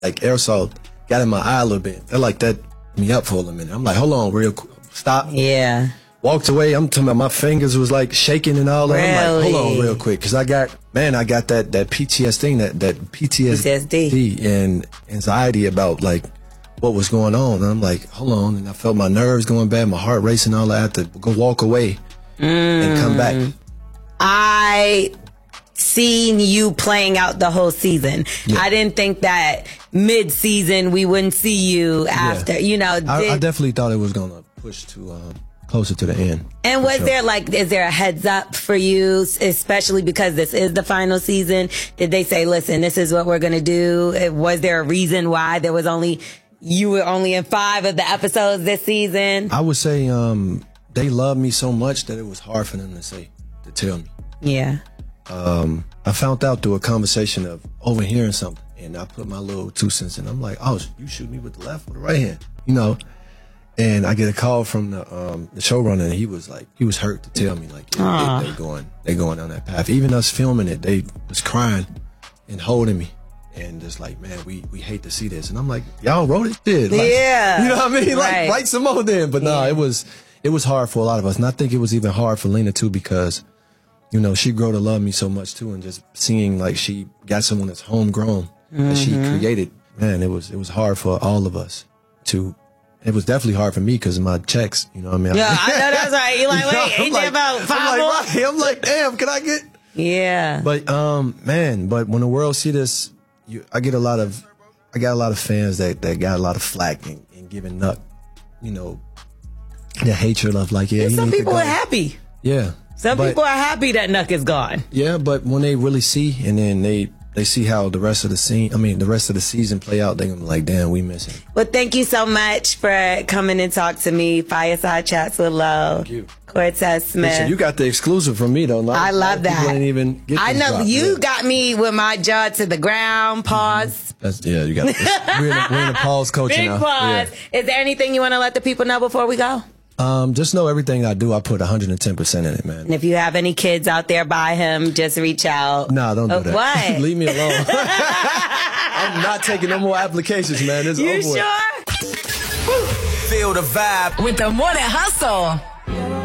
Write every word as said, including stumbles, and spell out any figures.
like aerosol got in my eye a little bit. That like that me up for a minute. I'm like, hold on, real quick, stop. Yeah. Walked away. I'm talking about my fingers was like shaking and all that. Really? I'm like, hold on, real quick, because I got man, I got that that P T S D, that that P T S D, P T S D and anxiety about like what was going on. And I'm like, hold on, and I felt my nerves going bad, my heart racing, all that. I had to go walk away mm. and come back. I seen you playing out the whole season. Yeah. I didn't think that mid-season we wouldn't see you after, yeah. you know. Did, I, I definitely thought it was going to push to um, closer to the end. And was sure. there like, is there a heads up for you, especially because this is the final season? Did they say, listen, this is what we're going to do? Was there a reason why there was only, you were only in five of the episodes this season? I would say um, they loved me so much that it was hard for them to say, to tell me. Yeah. Um, I found out through a conversation of overhearing something, and I put my little two cents in. I'm like, oh, you shoot me with the left or the right hand, you know? And I get a call from the um, the showrunner, and he was like, he was hurt to tell me, like, yeah, they, they going, they going down that path. Even us filming it, they was crying and holding me, and just like, man, we we hate to see this. And I'm like, y'all wrote it, did, like, yeah, you know what I mean? Right. Like, write some more then. But no, nah, it was it was hard for a lot of us, and I think it was even hard for Lena too, because, you know, she grew to love me so much too, and just seeing like she got someone that's homegrown mm-hmm. that she created, man, it was it was hard for all of us to. It was definitely hard for me because of my checks, you know what I mean? Yeah, I know that's right. You're like, wait, ain't like, there about five I'm more? Like, right. I'm like, damn, can I get? Yeah. But um, man, but when the world see this, you, I get a lot of, I got a lot of fans that that got a lot of flack and, and giving Nuck, you know, the hatred of like, yeah. And some people are happy. Yeah. Some but, people are happy that Nuck is gone. Yeah, but when they really see, and then they they see how the rest of the scene, I mean, the rest of the season play out, they're gonna be like, damn, we miss him. Well, thank you so much for coming and talk to me. Fireside Chats with Lo. Thank you. Cortez Smith. Listen, you got the exclusive from me, though. Not, I love that. Didn't even get I know drop, you yeah. got me with my jaw to the ground. Pause. Mm-hmm. That's, yeah, you got it. We're in a, we're in a pause coaching Big now. pause. Yeah. Is there anything you want to let the people know before we go? Um, just know everything I do, I put one hundred ten percent in it, man. And if you have any kids out there by him, just reach out. Nah, don't do uh, that. What? Leave me alone. I'm not taking no more applications, man. It's you over sure? Feel the vibe with the Morning Hustle.